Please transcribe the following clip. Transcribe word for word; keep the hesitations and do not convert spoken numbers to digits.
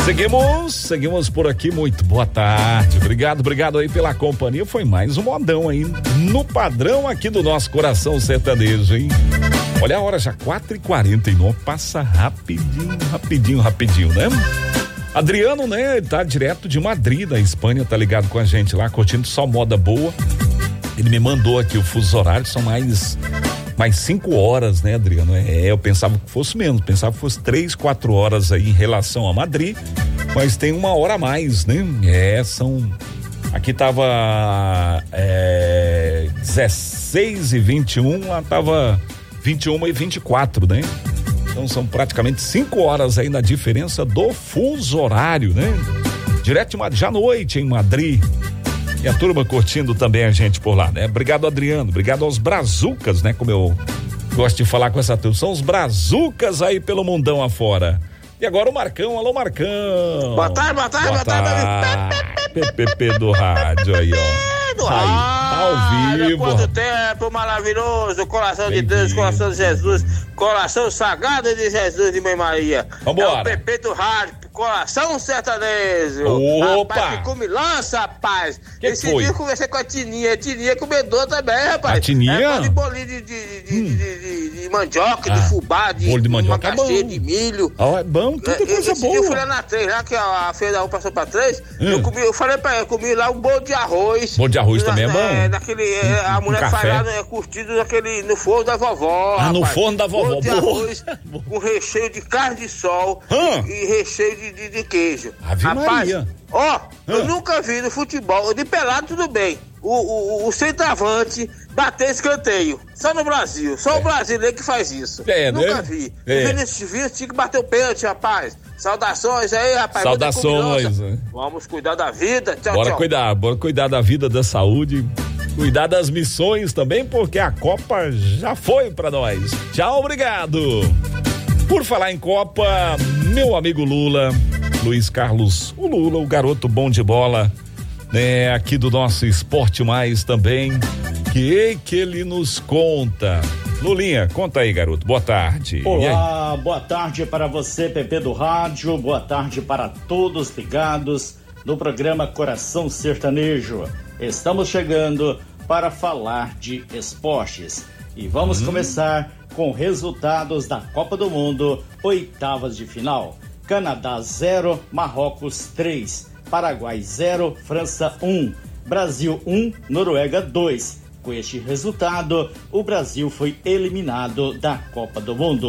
Seguimos, seguimos por aqui, muito boa tarde, obrigado, obrigado aí pela companhia, foi mais um modão aí, no padrão aqui do nosso coração sertanejo, hein? Olha a hora já, quatro e quarenta e nove, passa rapidinho, rapidinho, rapidinho, né? Adriano, né, tá direto de Madrid, da Espanha, tá ligado com a gente lá, curtindo só moda boa, ele me mandou aqui o fuso horário, são mais... mais cinco horas, né, Adriano? É, eu pensava que fosse menos, pensava que fosse três, quatro horas aí em relação a Madrid, mas tem uma hora a mais, né? É, são, aqui tava é, dezesseis e vinte e um, lá tava vinte e uma e vinte e quatro, né? Então são praticamente cinco horas aí na diferença do fuso horário, né? Direto de Madrid, já à noite em Madrid. E a turma curtindo também a gente por lá, né? Obrigado, Adriano. Obrigado aos brazucas, né? Como eu gosto de falar com essa turma. São os brazucas aí pelo mundão afora. E agora o Marcão. Alô, Marcão. Boa tarde, boa tarde, boa tarde. P P P do rádio aí, ó. Do aí, ao vivo. Quanto tempo maravilhoso. Coração de Deus, coração de Jesus. Coração sagrado de Jesus e Mãe Maria. Vambora. É o P P do rádio. Coração sertanejo. Opa! Rapaz, que come lança, rapaz. Que Esse foi? dia eu conversei com a Tininha. A Tininha comedor também, rapaz. A Tininha? É de bolinho de, de, de, hum. de, de, de, de mandioca, ah, de fubá, de, bolo de mandioca é bom. de milho. Ah, é bom, tudo é coisa esse boa. Dia eu fui lá na três, lá que a, a feira da U passou pra três. Hum. Eu, comi, eu falei pra ela, eu comi lá um bolo de arroz. Bolo de arroz na, também é bom? É, naquele, um, a um mulher café. faz lá, é, curtido naquele, no forno da vovó. Ah, rapaz. no forno da vovó. Bolo de arroz com recheio de carne de sol hum. e, e recheio de, de, de queijo. Ave rapaz, Maria. Ó, hum. eu nunca vi no futebol, de pelado tudo bem, o, o, o centroavante bater escanteio. Só no Brasil, só é. o brasileiro que faz isso. É, nunca né? vi. É. Vinícius tinha que bater o pênalti, rapaz. Saudações aí, rapaz. Saudações. Vamos cuidar da vida. Tchau, bora tchau. cuidar, bora cuidar da vida, da saúde, cuidar das missões também, porque a Copa já foi pra nós. Tchau, obrigado. Por falar em Copa, meu amigo Lula, Luiz Carlos, o Lula, o garoto bom de bola, né, aqui do nosso Esporte Mais também, que que ele nos conta. Lulinha, conta aí, garoto, boa tarde. Olá, boa tarde para você, P P do rádio, boa tarde para todos ligados no programa Coração Sertanejo. Estamos chegando para falar de esportes e vamos hum. começar com resultados da Copa do Mundo, oitavas de final. Canadá zero, Marrocos três, Paraguai zero, França um, Brasil um, Noruega dois. Com este resultado, o Brasil foi eliminado da Copa do Mundo.